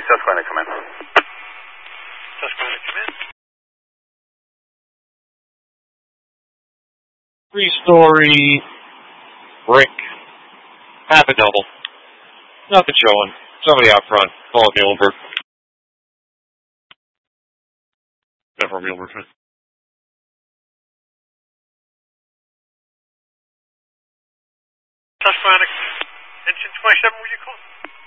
Susquehanna, come in. Susquehanna, come in. 3-story brick. Half a double. Nothing showing. Somebody out front. Call it Muhlenberg. Never Muhlenberg. Susquehanna, engine 27, will you call?